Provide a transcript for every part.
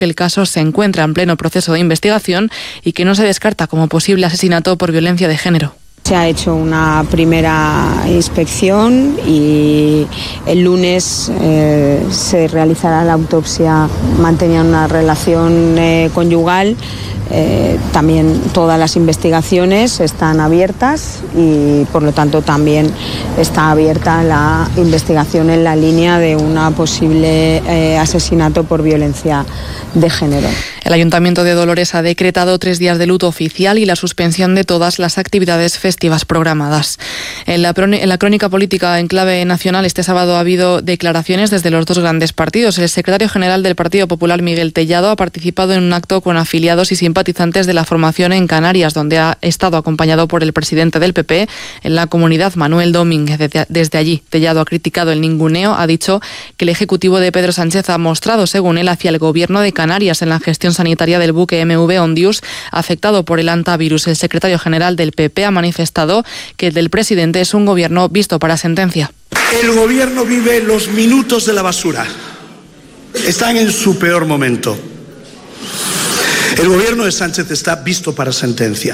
El caso se encuentra en pleno proceso de investigación y que no se descarta como posible asesinato por violencia de género. Se ha hecho una primera inspección y el lunes se realizará la autopsia. Mantenían una relación conyugal. También todas las investigaciones están abiertas y por lo tanto también está abierta la investigación en la línea de una posible asesinato por violencia de género. El Ayuntamiento de Dolores ha decretado 3 días de luto oficial y la suspensión de todas las actividades festivas programadas. En la crónica política en clave nacional, este sábado ha habido declaraciones desde los 2 grandes partidos. El secretario general del Partido Popular, Miguel Tellado, ha participado en un acto con afiliados y simpatizantes de la formación en Canarias, donde ha estado acompañado por el presidente del PP en la comunidad, Manuel Domínguez. Desde allí, Tellado ha criticado el ninguneo, ha dicho que el Ejecutivo de Pedro Sánchez ha mostrado, según él, hacia el Gobierno de Canarias en la gestión sanitaria del buque MV Ondius afectado por el hantavirus. El secretario general del PP ha manifestado que el del presidente es un gobierno visto para sentencia. El gobierno vive los minutos de la basura. Están en su peor momento. El gobierno de Sánchez está visto para sentencia.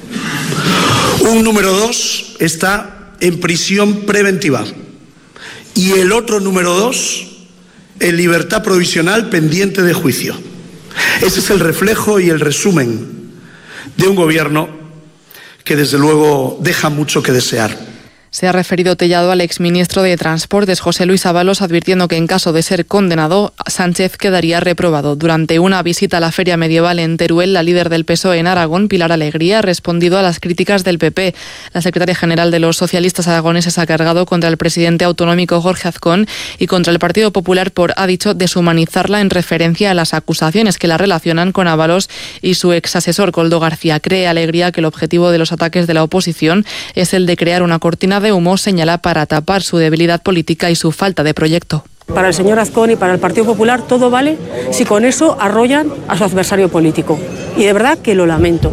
Un número 2 está en prisión preventiva y el otro número 2 en libertad provisional pendiente de juicio. Ese es el reflejo y el resumen de un gobierno que desde luego deja mucho que desear. Se ha referido Tellado al exministro de Transportes, José Luis Ábalos, advirtiendo que en caso de ser condenado, Sánchez quedaría reprobado. Durante una visita a la Feria Medieval en Teruel, la líder del PSOE en Aragón, Pilar Alegría, ha respondido a las críticas del PP. La secretaria general de los socialistas aragoneses ha cargado contra el presidente autonómico Jorge Azcón y contra el Partido Popular por, ha dicho, deshumanizarla en referencia a las acusaciones que la relacionan con Ábalos y su exasesor Koldo García. Cree Alegría que el objetivo de los ataques de la oposición es el de crear una cortina de humo, señala, para tapar su debilidad política y su falta de proyecto. Para el señor Azcón y para el Partido Popular todo vale si con eso arrollan a su adversario político. Y de verdad que lo lamento.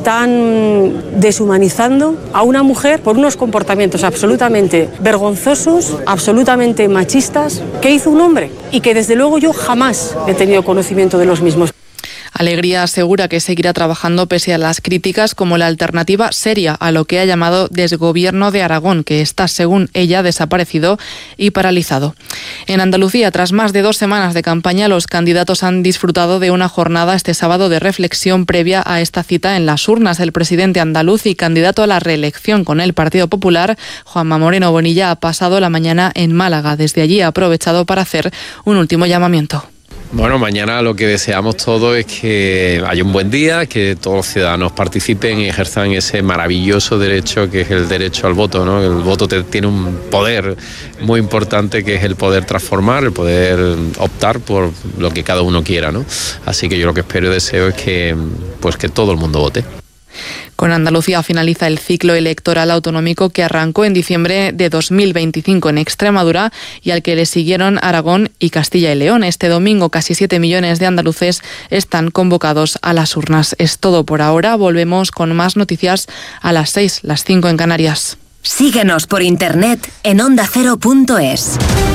Están deshumanizando a una mujer por unos comportamientos absolutamente vergonzosos, absolutamente machistas, que hizo un hombre y que desde luego yo jamás he tenido conocimiento de los mismos. Alegría asegura que seguirá trabajando pese a las críticas como la alternativa seria a lo que ha llamado desgobierno de Aragón, que está, según ella, desaparecido y paralizado. En Andalucía, tras más de 2 semanas de campaña, los candidatos han disfrutado de una jornada este sábado de reflexión previa a esta cita en las urnas. El presidente andaluz y candidato a la reelección con el Partido Popular, Juanma Moreno Bonilla, ha pasado la mañana en Málaga. Desde allí ha aprovechado para hacer un último llamamiento. Bueno, mañana lo que deseamos todos es que haya un buen día, que todos los ciudadanos participen y ejerzan ese maravilloso derecho que es el derecho al voto, ¿no? El voto tiene un poder muy importante que es el poder transformar, el poder optar por lo que cada uno quiera, ¿no? Así que yo lo que espero y deseo es que todo el mundo vote. Con Andalucía finaliza el ciclo electoral autonómico que arrancó en diciembre de 2025 en Extremadura y al que le siguieron Aragón y Castilla y León. Este domingo casi 7 millones de andaluces están convocados a las urnas. Es todo por ahora. Volvemos con más noticias a las 6, las 5 en Canarias. Síguenos por internet en ondacero.es.